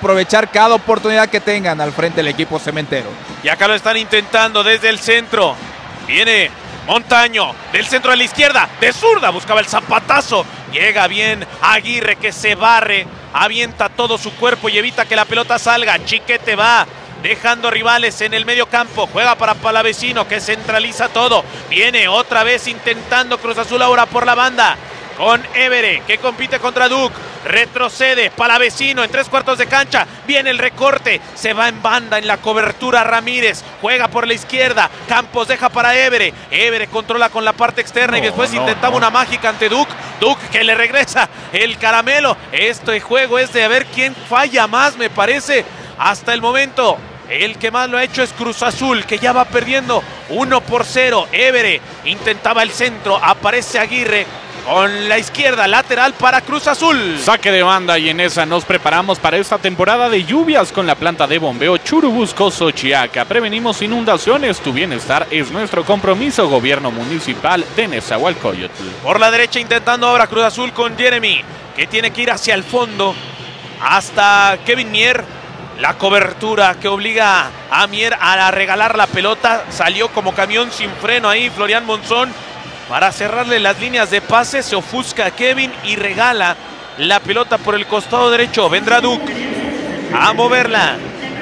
aprovechar cada oportunidad que tengan al frente del equipo cementero. Y acá lo están intentando desde el centro. Viene Montaño, del centro a la izquierda, de zurda, buscaba el zapatazo. Llega bien Aguirre, que se barre, avienta todo su cuerpo y evita que la pelota salga. Chiquete va dejando rivales en el medio campo, juega para Palavecino, que centraliza todo. Viene otra vez intentando Cruz Azul ahora por la banda, con Évere, que compite contra Duc. Retrocede Palavecino en 3/4 de cancha. Viene el recorte. Se va en banda en la cobertura Ramírez. Juega por la izquierda. Campos deja para Évere. Évere controla con la parte externa y después intentaba una mágica ante Duc. Duc que le regresa el caramelo. Este juego es de a ver quién falla más, me parece. Hasta el momento, el que más lo ha hecho es Cruz Azul, que ya va perdiendo 1-0. Évere intentaba el centro. Aparece Aguirre con la izquierda, lateral para Cruz Azul. Saque de banda y en esa nos preparamos para esta temporada de lluvias con la planta de bombeo Churubusco Xochiaca. Prevenimos inundaciones, tu bienestar es nuestro compromiso. Gobierno Municipal de Nezahualcóyotl. Por la derecha intentando ahora Cruz Azul con Jeremy, que tiene que ir hacia el fondo hasta Kevin Mier. La cobertura que obliga a Mier a regalar la pelota. Salió como camión sin freno ahí Florian Monzón para cerrarle las líneas de pase. Se ofusca a Kevin y regala la pelota por el costado derecho. Vendrá Duc a moverla,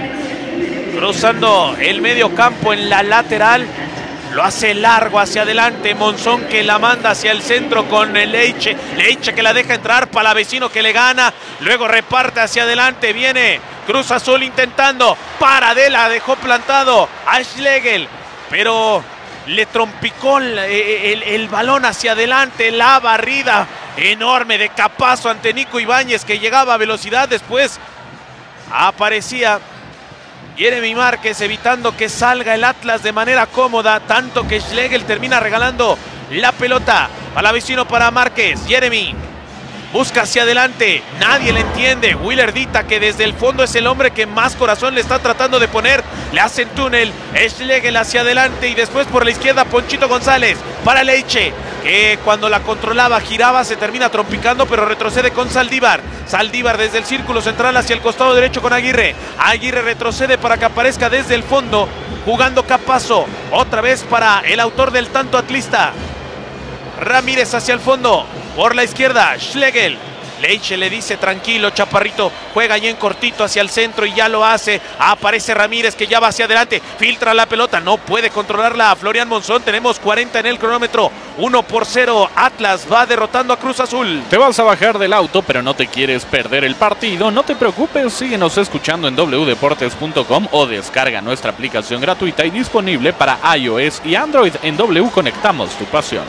cruzando el medio campo en la lateral. Lo hace largo hacia adelante. Monzón, que la manda hacia el centro con el Leiche. Leiche que la deja entrar. Palavecino que le gana. Luego reparte hacia adelante. Viene Cruz Azul intentando. Paradela dejó plantado a Schlegel, pero le trompicó el balón hacia adelante. La barrida enorme de Capazo ante Nico Ibáñez, que llegaba a velocidad. Después aparecía Jeremy Márquez evitando que salga el Atlas de manera cómoda, tanto que Schlegel termina regalando la pelota. Palavecino para Márquez. Jeremy busca hacia adelante, nadie le entiende. Willer Dita, que desde el fondo es el hombre que más corazón le está tratando de poner. Le hacen túnel, Schlegel hacia adelante y después por la izquierda Ponchito González para Leiche, que cuando la controlaba giraba, se termina trompicando, pero retrocede con Saldívar. Saldívar desde el círculo central hacia el costado derecho con Aguirre. Aguirre retrocede para que aparezca desde el fondo, jugando Capazo. Otra vez para el autor del tanto atlista. Ramírez hacia el fondo, por la izquierda, Schlegel. Leiche le dice tranquilo, chaparrito, juega ahí en cortito hacia el centro y ya lo hace. Aparece Ramírez, que ya va hacia adelante, filtra la pelota, no puede controlarla a Florian Monzón. Tenemos 40 en el cronómetro, 1-0. Atlas va derrotando a Cruz Azul. Te vas a bajar del auto, pero no te quieres perder el partido. No te preocupes, síguenos escuchando en wdeportes.com o descarga nuestra aplicación gratuita y disponible para iOS y Android. En W conectamos tu pasión.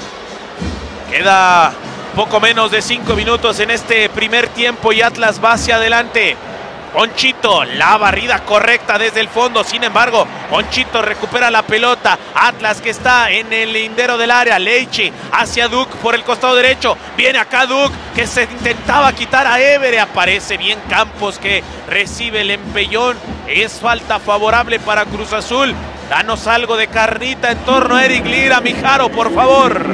Queda poco menos de 5 minutos en este primer tiempo y Atlas va hacia adelante. Ponchito, la barrida correcta desde el fondo. Sin embargo, Ponchito recupera la pelota. Atlas, que está en el lindero del área. Leiche hacia Duc por el costado derecho. Viene acá Duc, que se intentaba quitar a Évere. Aparece bien Campos, que recibe el empellón. Es falta favorable para Cruz Azul. Danos algo de carnita en torno a Eric Lira. Mijaro, por favor.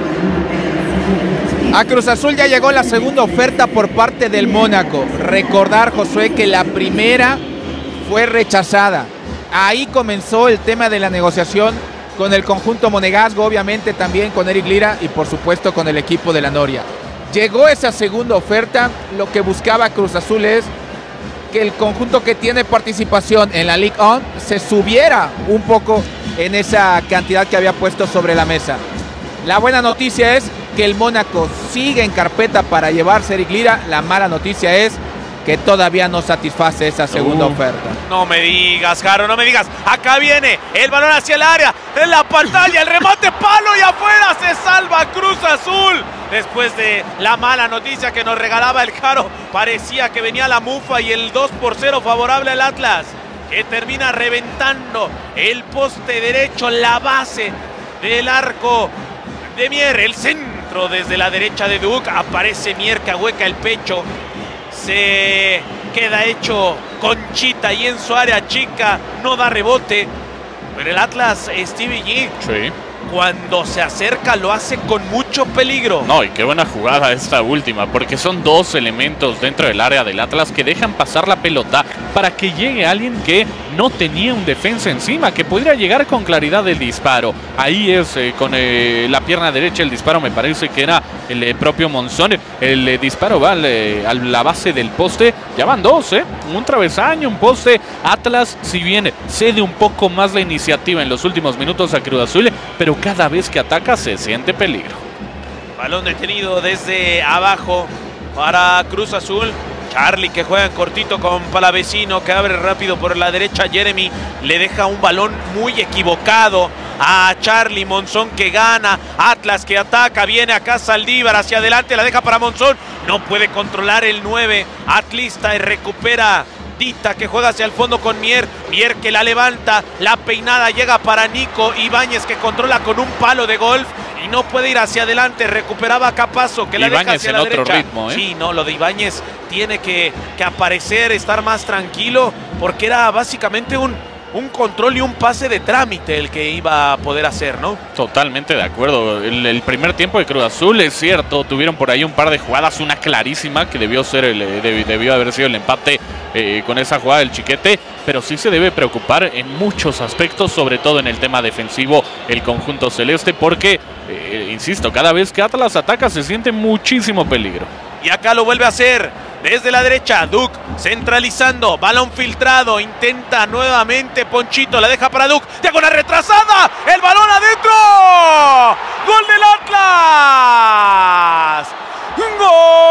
A Cruz Azul ya llegó la segunda oferta por parte del Mónaco. Recordar, Josué, que la primera fue rechazada. Ahí comenzó el tema de la negociación con el conjunto monegasco, obviamente también con Eric Lira y por supuesto con el equipo de la Noria. Llegó esa segunda oferta. Lo que buscaba Cruz Azul es que el conjunto que tiene participación en la Ligue 1 se subiera un poco en esa cantidad que había puesto sobre la mesa. La buena noticia es que el Mónaco sigue en carpeta para llevarse a Eric Lira. La mala noticia es que todavía no satisface esa segunda oferta. No me digas, Jaro, no me digas. Acá viene el balón hacia el área, en la pantalla, el remate, palo y afuera. Se salva Cruz Azul. Después de la mala noticia que nos regalaba el Jaro, parecía que venía la mufa y el 2-0 favorable al Atlas, que termina reventando el poste derecho, la base del arco de Mier. El centro desde la derecha de Duc. Aparece Mier, que ahueca el pecho. Se queda hecho conchita y en su área chica no da rebote. Pero el Atlas, Stevie G, sí, cuando se acerca lo hace con mucho peligro. No, y qué buena jugada esta última, porque son dos elementos dentro del área del Atlas que dejan pasar la pelota para que llegue alguien que no tenía un defensa encima, que pudiera llegar con claridad el disparo. Ahí es con la pierna derecha el disparo, me parece que era el propio Monzón. El disparo va a la base del poste. Ya van dos, un travesaño, un poste. Atlas, si bien cede un poco más la iniciativa en los últimos minutos a Cruz Azul, pero cada vez que ataca se siente peligro. Balón detenido desde abajo para Cruz Azul. Charlie que juega en cortito con Palavecino, que abre rápido por la derecha. Jeremy le deja un balón muy equivocado a Charlie. Monzón que gana. Atlas que ataca. Viene acá Saldívar hacia adelante. La deja para Monzón. No puede controlar el 9. Atlista y recupera Dita, que juega hacia el fondo con Mier. Mier que la levanta. La peinada llega para Nico Ibáñez, que controla con un palo de golf y no puede ir hacia adelante. Recuperaba Capazo, que la deja hacia la derecha. Otro ritmo, Sí, no, lo de Ibáñez tiene que aparecer, estar más tranquilo, porque era básicamente un control y un pase de trámite el que iba a poder hacer, ¿no? Totalmente de acuerdo. El primer tiempo de Cruz Azul, es cierto, tuvieron por ahí un par de jugadas, una clarísima que debió haber sido el empate con esa jugada del Chiquete, pero sí se debe preocupar en muchos aspectos, sobre todo en el tema defensivo, el conjunto celeste, porque, insisto, cada vez que Atlas ataca se siente muchísimo peligro. Y acá lo vuelve a hacer desde la derecha. Duc centralizando, balón filtrado, intenta nuevamente Ponchito, la deja para Duc, diagonal retrasada, el balón adentro, gol del Atlas, ¡gol!